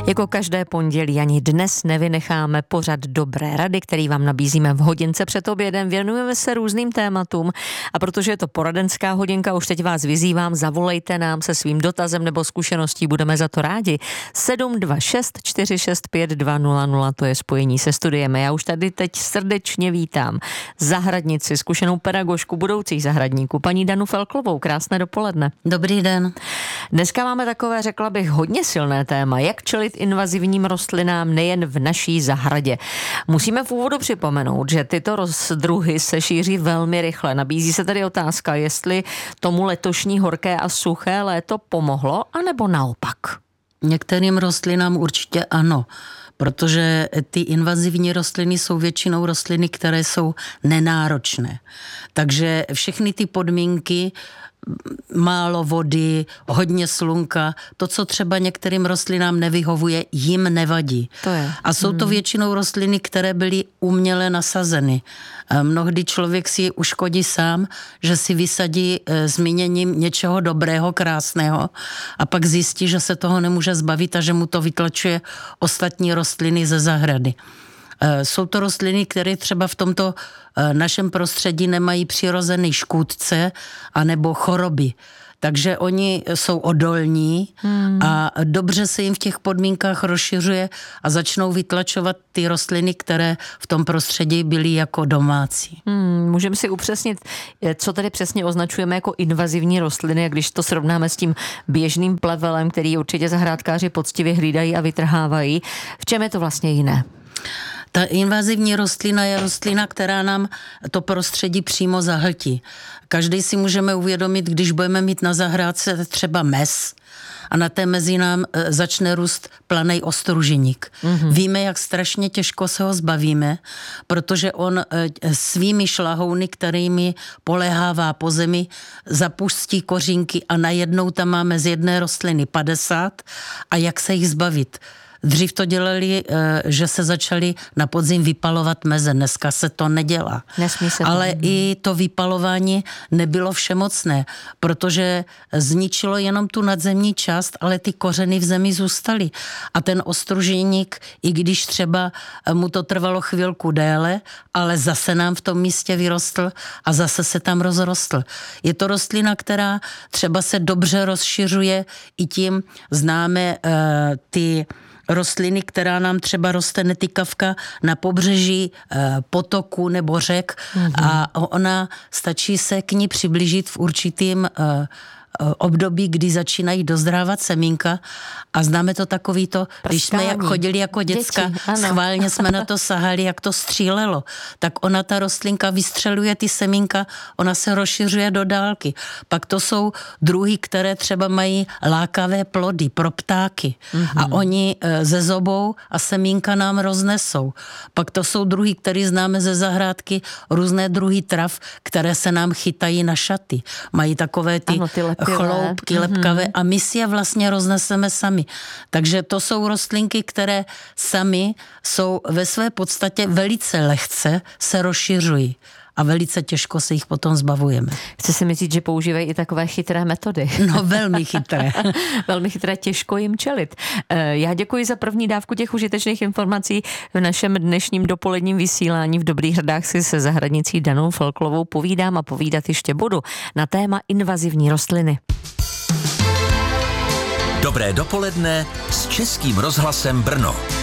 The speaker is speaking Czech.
Jako každé pondělí ani dnes nevynecháme pořad Dobré rady, který vám nabízíme v hodince před obědem. Věnujeme se různým tématům a protože je to poradenská hodinka, už teď vás vyzývám, zavolejte nám se svým dotazem nebo zkušeností, budeme za to rádi. 726 465 200, to je spojení se studiem. Já už tady teď srdečně vítám zahradnici, zkušenou pedagožku budoucích zahradníků, paní Danu Felklovou. Krásné dopoledne. Dobrý den. Dneska máme takové, řekla bych, hodně silné téma, jak čelit invazivním rostlinám nejen v naší zahradě. Musíme v úvodu připomenout, že tyto druhy se šíří velmi rychle. Nabízí se tedy otázka, jestli tomu letošní horké a suché léto pomohlo, anebo naopak. Některým rostlinám určitě ano, protože ty invazivní rostliny jsou většinou rostliny, které jsou nenáročné. Takže všechny ty podmínky, málo vody, hodně slunka, to, co třeba některým rostlinám nevyhovuje, jim nevadí. To je. A jsou to většinou rostliny, které byly uměle nasazeny. Mnohdy člověk si uškodí sám, že si vysadí zmíněním něčeho dobrého, krásného a pak zjistí, že se toho nemůže zbavit a že mu to vytlačuje ostatní rostliny ze zahrady. Jsou to rostliny, které třeba v tomto našem prostředí nemají přirozený škůdce anebo choroby. Takže oni jsou odolní a dobře se jim v těch podmínkách rozšiřuje a začnou vytlačovat ty rostliny, které v tom prostředí byly jako domácí. Můžeme si upřesnit, co tady přesně označujeme jako invazivní rostliny, a když to srovnáme s tím běžným plevelem, který určitě zahrádkáři poctivě hlídají a vytrhávají. V čem je to vlastně jiné? Ta invazivní rostlina je rostlina, která nám to prostředí přímo zahltí. Každý si můžeme uvědomit, když budeme mít na zahrádce třeba mes a na té mezi nám začne růst planej ostruženík. Víme, jak strašně těžko se ho zbavíme, protože on svými šlahouny, kterými poléhává po zemi, zapustí kořínky a najednou tam máme z jedné rostliny 50 a jak se jich zbavit. Dřív to dělali, že se začali na podzim vypalovat meze. Dneska se to nedělá. Nesmí se. Ale i to vypalování nebylo všemocné, protože zničilo jenom tu nadzemní část, ale ty kořeny v zemi zůstaly. A ten ostruženík, i když třeba mu to trvalo chvilku déle, ale zase nám v tom místě vyrostl a zase se tam rozrostl. Je to rostlina, která třeba se dobře rozšiřuje, i tím známe ty rostliny, která nám třeba roste netykavka na pobřeží potoku nebo řek a ona stačí se k ní přiblížit v určitým období, kdy začínají dozrávat semínka a známe to takový to, když jsme jak chodili jako děcka, schválně jsme na to sahali, jak to střílelo, tak ona ta rostlinka vystřeluje ty semínka, ona se rozšiřuje do dálky. Pak to jsou druhy, které třeba mají lákavé plody pro ptáky a oni ze zobou a semínka nám roznesou. Pak to jsou druhy, které známe ze zahrádky, různé druhy trav, které se nám chytají na šaty. Mají takové ty chloupky lepkavé a my si je vlastně rozneseme sami. Takže to jsou rostlinky, které sami jsou ve své podstatě velice lehce se rozšiřují a velice těžko se jich potom zbavujeme. Chci si myslet, že používají i takové chytré metody. No, velmi chytré. Velmi chytré, těžko jim čelit. Já děkuji za první dávku těch užitečných informací v našem dnešním dopoledním vysílání. V Dobrých radách si se zahradnicí Danou Felklovou povídám a povídat ještě budu na téma invazivní rostliny. Dobré dopoledne s Českým rozhlasem Brno.